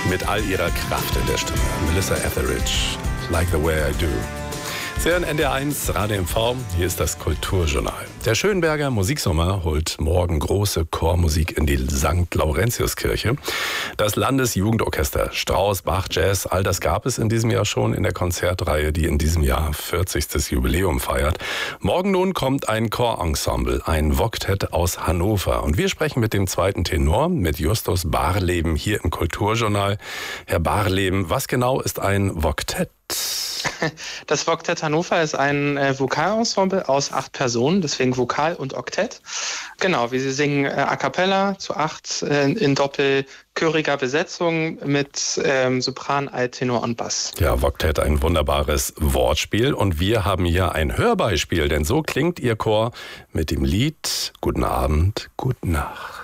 mit all ihrer Kraft in der Stimme. Melissa Etheridge, Like the Way I Do. Sie hören NDR1 Radio MV, hier ist das Kulturjournal. Der Schönberger Musiksommer holt morgen große Chormusik in die St. Laurentiuskirche. Das Landesjugendorchester Strauss, Bach, Jazz, all das gab es in diesem Jahr schon in der Konzertreihe, die in diesem Jahr 40. Jubiläum feiert. Morgen nun kommt ein Chorensemble, ein Voktett aus Hannover. Und wir sprechen mit dem zweiten Tenor, mit Justus Barleben hier im Kulturjournal. Herr Barleben, was genau ist ein Voktett? Das Voktett Hannover ist ein Vokalensemble aus 8 Personen, deswegen Vokal und Oktett. Genau, wie Sie singen a cappella zu 8 in doppelchöriger Besetzung mit Sopran, Alt, Tenor und Bass. Ja, Voktett, ein wunderbares Wortspiel. Und wir haben hier ein Hörbeispiel, denn so klingt Ihr Chor mit dem Lied Guten Abend, Gute Nacht.